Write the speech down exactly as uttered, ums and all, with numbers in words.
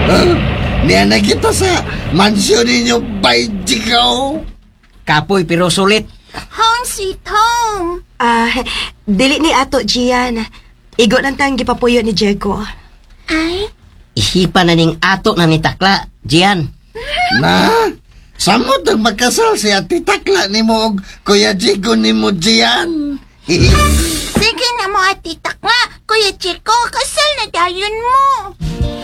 Huh? Niya na kita sa mansyon ninyo, by Jikaw. Kapoy pero sulit. Hong, sweet home. Ah, dili ni ato, Gian. Igo lang tayong gipapuyo ni Diego. Ay, Ihipa na ning ato na ni Takla, Gian. Na, samot ang magkasal si Ati Takla ni mo og Kuya Jigo ni mo diyan. sige na mo, atitak nga. Kuya Chico, kasal na dayon mo.